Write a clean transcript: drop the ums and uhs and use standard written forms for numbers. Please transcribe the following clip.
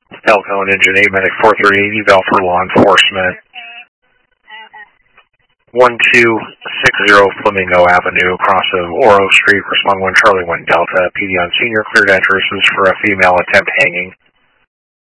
Elkhorn Engine 8, Medic 4380, Val for law enforcement. 1260 Flamingo Avenue, across of Oro Street, respond 1 Charlie 1 Delta. PD on senior, cleared entrances for a female attempt hanging.